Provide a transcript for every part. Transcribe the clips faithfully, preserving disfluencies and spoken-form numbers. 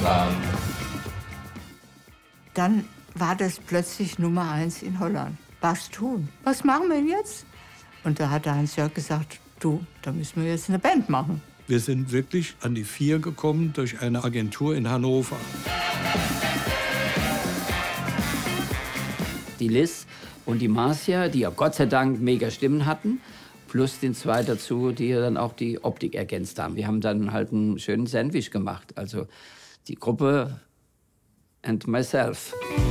Deutschland. Dann war das plötzlich Nummer eins in Holland. Was tun? Was machen wir jetzt? Und da hat der Hans-Jörg gesagt, du, da müssen wir jetzt eine Band machen. Wir sind wirklich an die Vier gekommen durch eine Agentur in Hannover. Die Liz und die Marcia, die ja Gott sei Dank mega Stimmen hatten, plus den zwei dazu, die ja dann auch die Optik ergänzt haben. Wir haben dann halt einen schönen Sandwich gemacht. Also die Gruppe and myself.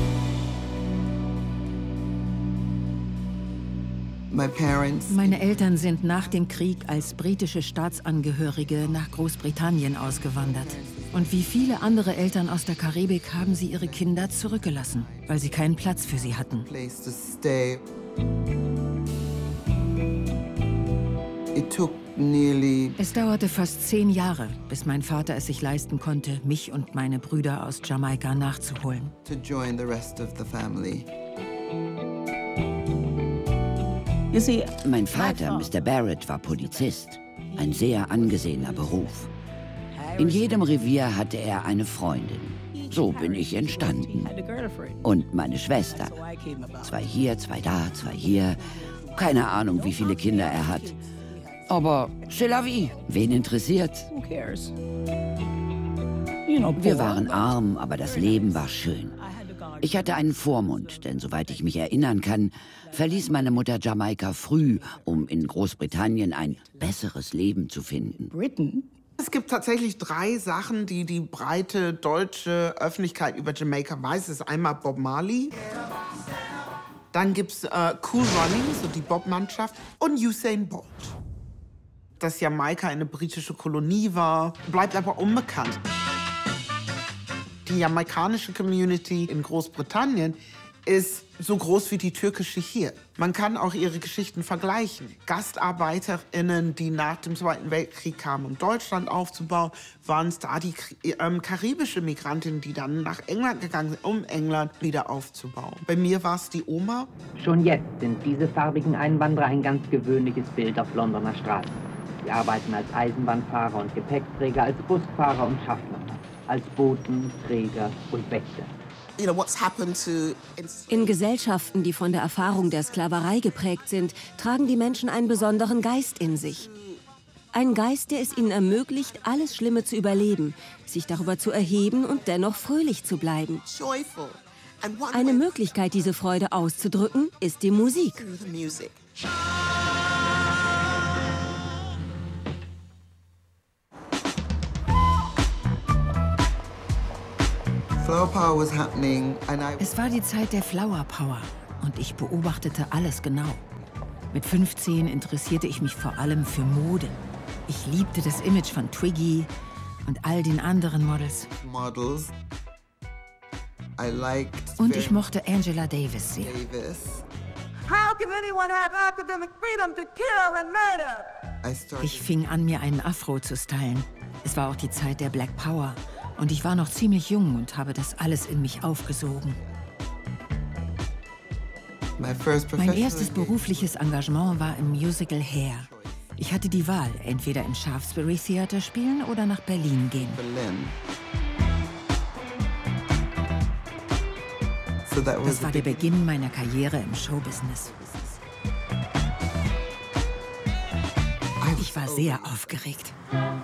Meine Eltern sind nach dem Krieg als britische Staatsangehörige nach Großbritannien ausgewandert. Und wie viele andere Eltern aus der Karibik haben sie ihre Kinder zurückgelassen, weil sie keinen Platz für sie hatten. Es dauerte fast zehn Jahre, bis mein Vater es sich leisten konnte, mich und meine Brüder aus Jamaika nachzuholen. Mein Vater, Mister Barrett, war Polizist. Ein sehr angesehener Beruf. In jedem Revier hatte er eine Freundin. So bin ich entstanden. Und meine Schwester. Zwei hier, zwei da, zwei hier. Keine Ahnung, wie viele Kinder er hat. Aber c'est la vie. Wen interessiert's? Wir waren arm, aber das Leben war schön. Ich hatte einen Vormund, denn soweit ich mich erinnern kann, verließ meine Mutter Jamaika früh, um in Großbritannien ein besseres Leben zu finden. Es gibt tatsächlich drei Sachen, die die breite deutsche Öffentlichkeit über Jamaika weiß. Das ist einmal Bob Marley, dann gibt's äh, Cool Runnings, so die Bob-Mannschaft, und Usain Bolt. Dass Jamaika eine britische Kolonie war, bleibt aber unbekannt. Die jamaikanische Community in Großbritannien ist so groß wie die türkische hier. Man kann auch ihre Geschichten vergleichen. GastarbeiterInnen, die nach dem Zweiten Weltkrieg kamen, um Deutschland aufzubauen, waren es da die ähm, karibische Migrantinnen, die dann nach England gegangen sind, um England wieder aufzubauen. Bei mir war es die Oma. Schon jetzt sind diese farbigen Einwanderer ein ganz gewöhnliches Bild auf Londoner Straßen. Sie arbeiten als Eisenbahnfahrer und Gepäckträger, als Busfahrer und Schaffner, als Boten, Träger und Wächter. In Gesellschaften, die von der Erfahrung der Sklaverei geprägt sind, tragen die Menschen einen besonderen Geist in sich. Ein Geist, der es ihnen ermöglicht, alles Schlimme zu überleben, sich darüber zu erheben und dennoch fröhlich zu bleiben. Eine Möglichkeit, diese Freude auszudrücken, ist die Musik. Es war die Zeit der Flower Power und ich beobachtete alles genau. Mit fünfzehn interessierte ich mich vor allem für Mode. Ich liebte das Image von Twiggy und all den anderen Models. Und ich mochte Angela Davis sehr. Ich fing an, mir einen Afro zu stylen. Es war auch die Zeit der Black Power. Und ich war noch ziemlich jung und habe das alles in mich aufgesogen. Mein erstes berufliches Engagement war im Musical Hair. Ich hatte die Wahl, entweder im Shaftesbury Theater spielen oder nach Berlin gehen. Das war der Beginn meiner Karriere im Showbusiness. Ich war sehr aufgeregt.